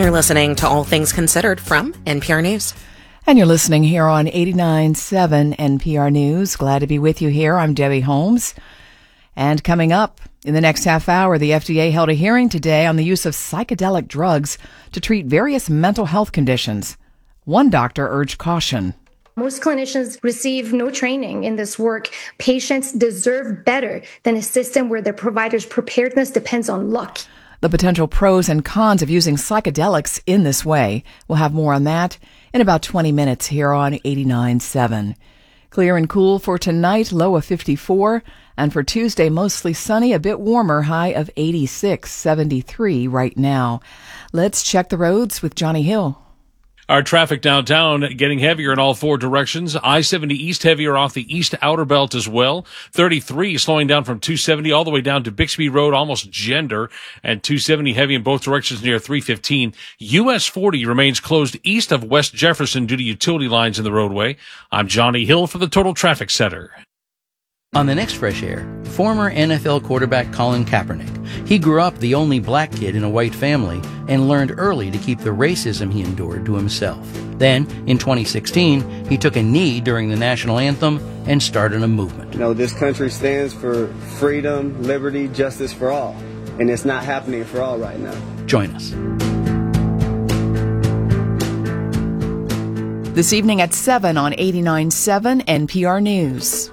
You're listening to All Things Considered from NPR News. And you're listening here on 89.7 NPR News. Glad to be with you here. I'm Debbie Holmes. And coming up in the next half hour, the FDA held a hearing today on the use of psychedelic drugs to treat various mental health conditions. One doctor urged caution. Most clinicians receive no training in this work. Patients deserve better than a system where their provider's preparedness depends on luck. The potential pros and cons of using psychedelics in this way. We'll have more on that in about 20 minutes here on 89.7. Clear and cool for tonight, low of 54. And for Tuesday, mostly sunny, a bit warmer, high of 86, 73 right now. Let's check the roads with Johnny Hill. Our traffic downtown getting heavier in all four directions. I-70 east heavier off the east outer belt as well. 33 slowing down from 270 all the way down to Bixby Road, almost Gender. And 270 heavy in both directions near 315. US 40 remains closed east of West Jefferson due to utility lines in the roadway. I'm Johnny Hill for the Total Traffic Center. On the next Fresh Air, former NFL quarterback Colin Kaepernick. He grew up the only black kid in a white family and learned early to keep the racism he endured to himself. Then, in 2016, he took a knee during the national anthem and started a movement. You know, this country stands for freedom, liberty, justice for all. And it's not happening for all right now. Join us. This evening at 7 on 89.7 NPR News.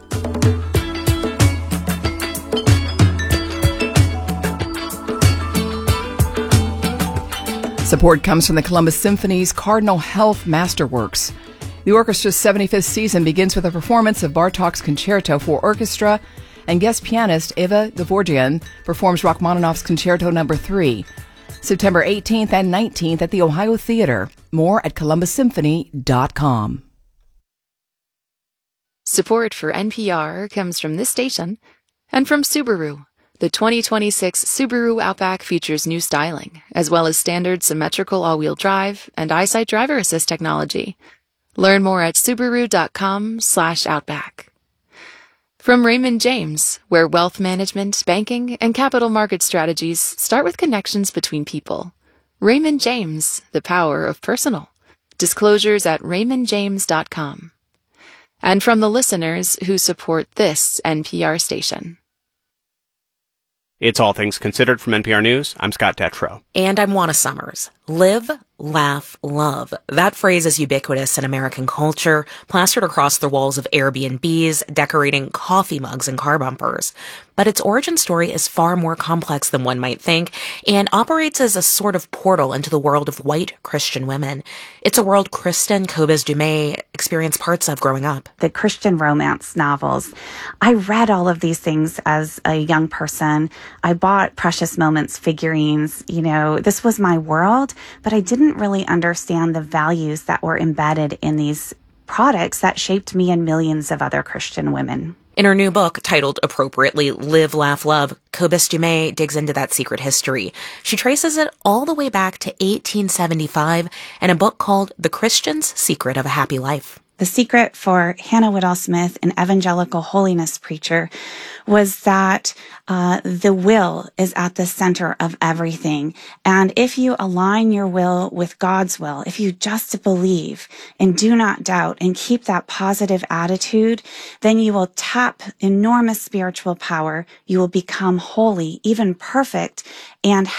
Support comes from the Columbus Symphony's Cardinal Health Masterworks. The orchestra's 75th season begins with a performance of Bartók's Concerto for Orchestra, and guest pianist Eva Dvorkian performs Rachmaninoff's Concerto No. 3. September 18th and 19th at the Ohio Theater. More at columbussymphony.com. Support for NPR comes from this station and from Subaru. The 2026 Subaru Outback features new styling, as well as standard symmetrical all-wheel drive and EyeSight driver assist technology. Learn more at Subaru.com/Outback. From Raymond James, where wealth management, banking, and capital market strategies start with connections between people. Raymond James, the power of personal. Disclosures at raymondjames.com. And from the listeners who support this NPR station. It's All Things Considered from NPR News. I'm Scott Detrow. And I'm Juana Summers. Live, laugh, love. That phrase is ubiquitous in American culture, plastered across the walls of Airbnbs, decorating coffee mugs and car bumpers. But its origin story is far more complex than one might think and operates as a sort of portal into the world of white Christian women. It's a world Kristen Kobes-Du-Mez experienced parts of growing up. The Christian romance novels. I read all of these things as a young person. I bought Precious Moments figurines. You know, this was my world, but I didn't really understand the values that were embedded in these products that shaped me and millions of other Christian women. In her new book, titled appropriately Live, Laugh, Love, Kobes-Du-Mez digs into that secret history. She traces it all the way back to 1875 in a book called The Christian's Secret of a Happy Life. The secret for Hannah Whitall Smith, an evangelical holiness preacher, was that the will is at the center of everything. And if you align your will with God's will, if you just believe and do not doubt and keep that positive attitude, then you will tap enormous spiritual power. You will become holy, even perfect, and